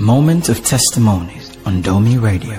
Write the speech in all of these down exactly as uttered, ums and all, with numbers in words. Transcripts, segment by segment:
Moment of Testimonies on Domi Radio.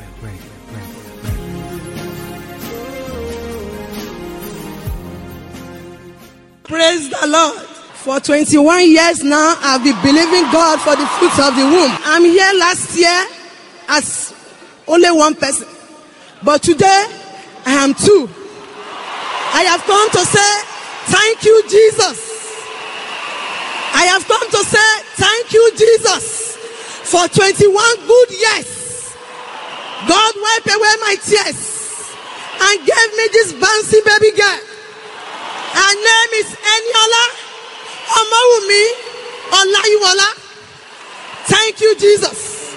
Praise the Lord. For twenty-one years now, I've been believing God for the fruits of the womb. I'm here last year as only one person. But today, I am two. I have come to say, thank you, Jesus. I have come to say, thank you, Jesus, for twenty-one good years. God wiped away my tears and gave me this bouncy baby girl. Her name is Eniola Omawumi Olayiwola. Thank you, Jesus.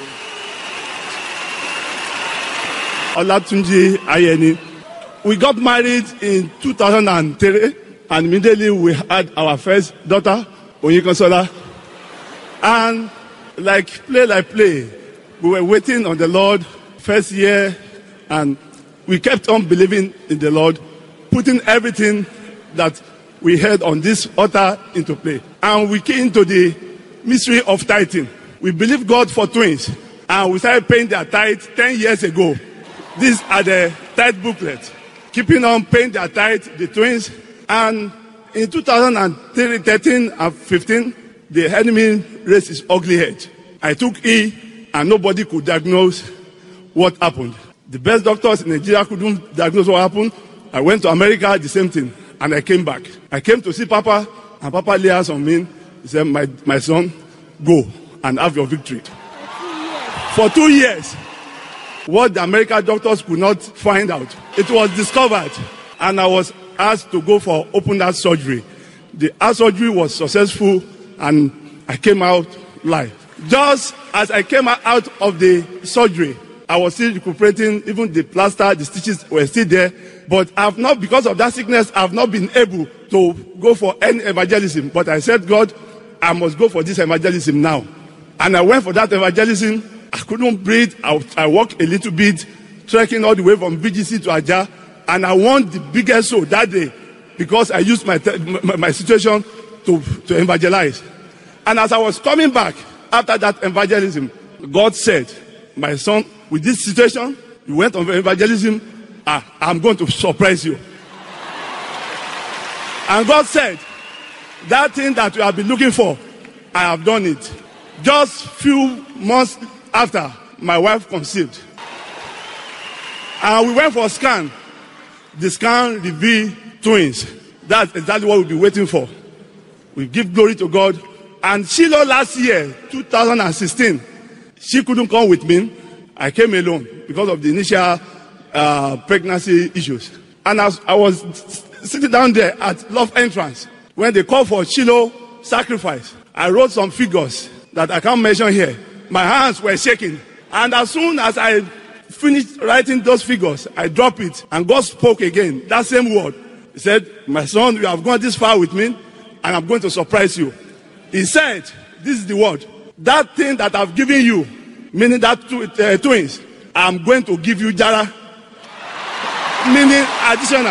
Olatunji Ayeni. We got married in two thousand three, and immediately we had our first daughter, Onyikansola. And like play like play, we were waiting on the Lord first year, and we kept on believing in the Lord, putting everything that we heard on this altar into play. And we came to the mystery of tithing. We believe God for twins, and we started paying their tithe ten years ago. These are the tithe booklets. Keeping on paying their tithe, the twins. And in two thousand thirteen and fifteen, the enemy raised his ugly head. I took E, and nobody could diagnose what happened. The best doctors in Nigeria couldn't diagnose what happened. I went to America, the same thing, and I came back. I came to see Papa, and Papa laid hands on me. He said, my, my son, go and have your victory. For two years, what the American doctors could not find out, it was discovered, and I was asked to go for open heart surgery. The heart surgery was successful, and I came out live. Just as I came out of the surgery, I was still recuperating. Even the plaster, the stitches were still there. But I've not, because of that sickness, I've not been able to go for any evangelism. But I said, God, I must go for this evangelism now. And I went for that evangelism. I couldn't breathe. I, I walked a little bit, trekking all the way from B G C to Ajah. And I won the biggest soul that day because I used my, my, my situation to, to evangelize. And as I was coming back after that evangelism, God said, my son, with this situation, you went on evangelism, ah, I'm going to surprise you. And God said, that thing that you have been looking for, I have done it. Just few months after, my wife conceived. And we went for a scan. The scan revealed twins. That's exactly what we've been waiting for. We give glory to God. And Shiloh last year, two thousand sixteen, she couldn't come with me. I came alone because of the initial uh, pregnancy issues. And as I was sitting down there at Love Entrance, when they called for Shiloh sacrifice, I wrote some figures that I can't mention here. My hands were shaking. And as soon as I finished writing those figures, I dropped it, and God spoke again, that same word. He said, my son, you have gone this far with me, and I'm going to surprise you. He said, this is the word. That thing that I've given you, meaning that tw- uh, twins, I'm going to give you Jara, meaning additional.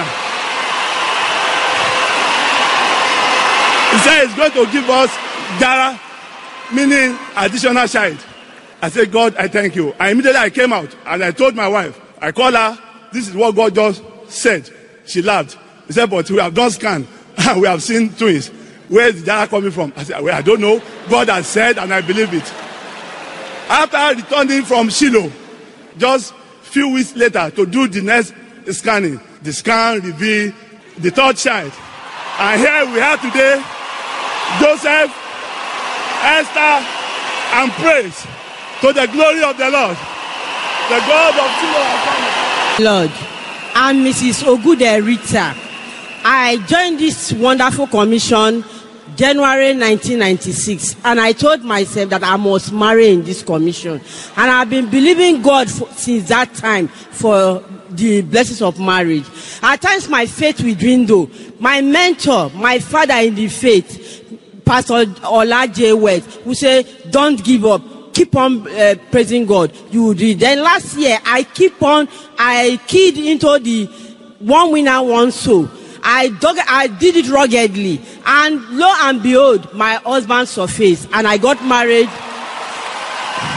He said he's going to give us Jara, meaning additional child. I said, God, I thank you. And immediately I came out and I told my wife, I called her, this is what God just said. She laughed. He said, but we have done scan and we have seen twins. Where is the Jara coming from? I said, well, I don't know. God has said and I believe it. After returning from Shiloh, just few weeks later to do the next scanning, the scan revealed the third child. And here we are today, Joseph, Esther, and praise to the glory of the Lord, the God of Shiloh. Lord, I'm Missus Ogude Rita. I joined this wonderful commission January nineteen ninety-six, and I told myself that I must marry in this commission, and I've been believing God for, since that time for the blessings of marriage. At times my faith will dwindle. My mentor, my father in the faith, Pastor Ola J. West, who say, don't give up, keep on uh, praising God, you will do it. Then last year I keep on, I keyed into the one winner, one soul. I dug, I did it ruggedly, and lo and behold, my husband surfaced, and I got married.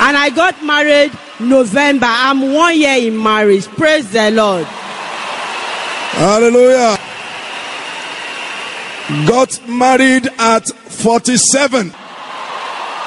And I got married November. I'm one year in marriage. Praise the Lord. Hallelujah. Got married at forty-seven.